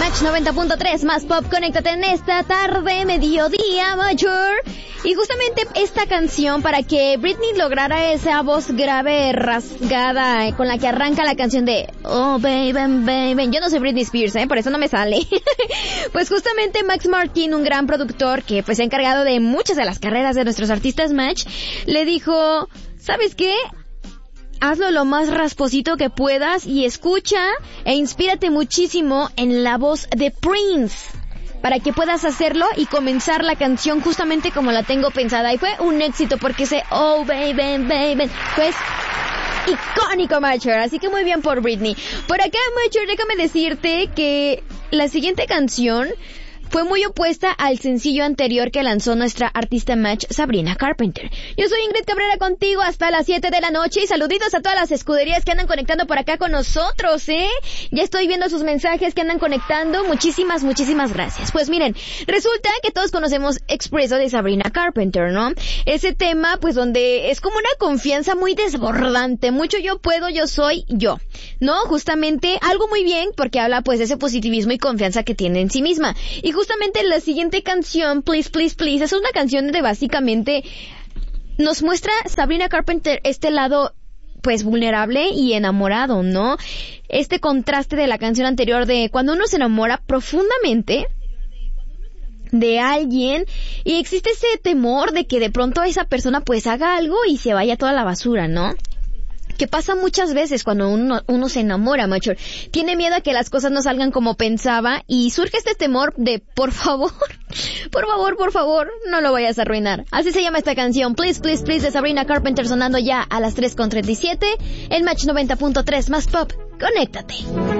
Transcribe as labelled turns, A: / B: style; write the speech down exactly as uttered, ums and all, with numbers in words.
A: Match noventa punto tres más pop, conéctate en esta tarde, mediodía, mayor. Y justamente esta canción, para que Britney lograra esa voz grave, rasgada, con la que arranca la canción de Oh baby, baby. Yo no soy Britney Spears, ¿eh? Por eso no me sale. Pues justamente Max Martin, un gran productor que pues se ha encargado de muchas de las carreras de nuestros artistas Match, le dijo, ¿sabes qué? Hazlo lo más rasposito que puedas y escucha e inspírate muchísimo en la voz de Prince para que puedas hacerlo y comenzar la canción justamente como la tengo pensada. Y fue un éxito porque ese Oh baby, baby, pues icónico, Macher. Así que muy bien por Britney. Por acá, Macher, déjame decirte que la siguiente canción fue muy opuesta al sencillo anterior que lanzó nuestra artista Match, Sabrina Carpenter. Yo soy Ingrid Cabrera contigo hasta las siete de la noche y saluditos a todas las escuderías que andan conectando por acá con nosotros, ¿eh? Ya estoy viendo sus mensajes que andan conectando. Muchísimas, muchísimas gracias. Pues miren, resulta que todos conocemos Expreso de Sabrina Carpenter, ¿no? Ese tema, pues donde es como una confianza muy desbordante. Mucho yo puedo, yo soy yo, ¿no? Justamente algo muy bien porque habla pues de ese positivismo y confianza que tiene en sí misma. Y justamente la siguiente canción, Please, Please, Please, es una canción de básicamente nos muestra Sabrina Carpenter este lado pues vulnerable y enamorado, ¿no? Este contraste de la canción anterior de cuando uno se enamora profundamente de alguien y existe ese temor de que de pronto esa persona pues haga algo y se vaya toda la basura, ¿no? Que pasa muchas veces cuando uno, uno se enamora, macho. Tiene miedo a que las cosas no salgan como pensaba y surge este temor de, por favor, por favor, por favor, no lo vayas a arruinar. Así se llama esta canción, Please, Please, Please, de Sabrina Carpenter, sonando ya a las tres con treinta y siete. El Match noventa punto tres más pop, conéctate.